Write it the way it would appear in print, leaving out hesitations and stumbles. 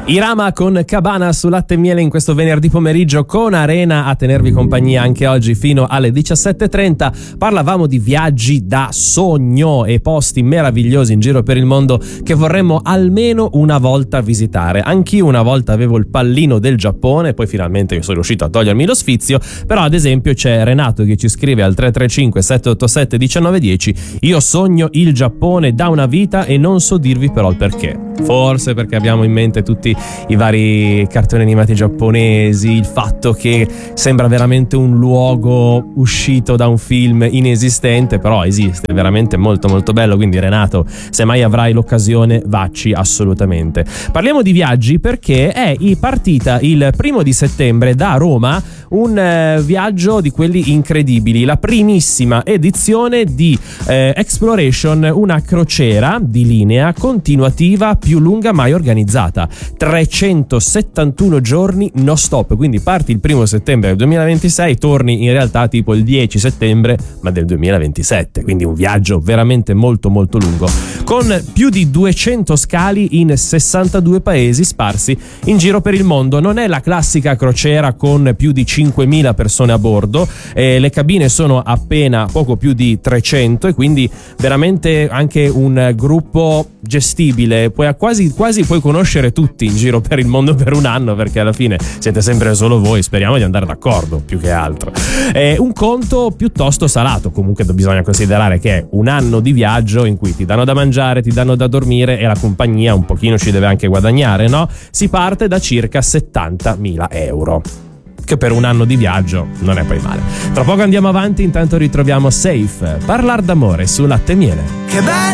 Irama con Cabana su Latte e Miele in questo venerdì pomeriggio, con Arena a tenervi compagnia anche oggi fino alle 17:30. Parlavamo di viaggi da sogno e posti meravigliosi in giro per il mondo che vorremmo almeno una volta visitare. Anch'io una volta avevo il pallino del Giappone, poi finalmente sono riuscito a togliermi lo sfizio, però ad esempio c'è Renato che ci scrive al 335 787 1910: io sogno il Giappone da una vita e non so dirvi però il perché. Forse perché abbiamo in mente tutti i vari cartoni animati giapponesi, il fatto che sembra veramente un luogo uscito da un film inesistente, però esiste, è veramente molto molto bello. Quindi Renato, se mai avrai l'occasione, vacci assolutamente. Parliamo di viaggi perché è partita il 1° settembre da Roma un viaggio di quelli incredibili, la primissima edizione di Exploration, una crociera di linea continuativa più lunga mai organizzata, 371 giorni no stop, quindi parti il 1° settembre del 2026, torni in realtà tipo il 10 settembre ma del 2027, quindi un viaggio veramente molto molto lungo, con più di 200 scali in 62 paesi sparsi in giro per il mondo. Non è la classica crociera con più di 5.000 persone a bordo, le cabine sono appena poco più di 300 e quindi veramente anche un gruppo gestibile, quasi puoi conoscere tutti in giro per il mondo per un anno, perché alla fine siete sempre solo voi, speriamo di andare d'accordo più che altro. Un conto piuttosto salato, comunque bisogna considerare che è un anno di viaggio in cui ti danno da mangiare, ti danno da dormire e la compagnia un pochino ci deve anche guadagnare, no? Si parte da circa 70.000 euro, che per un anno di viaggio non è poi male. Tra poco andiamo avanti, intanto ritroviamo Safe, Parlar d'amore su Latte e Miele. Che bello